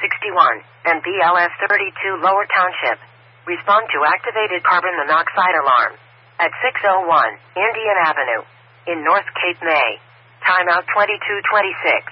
61 and BLS 32 Lower Township. Respond to activated carbon monoxide alarm at 601 Indian Avenue in North Cape May. Timeout 2226.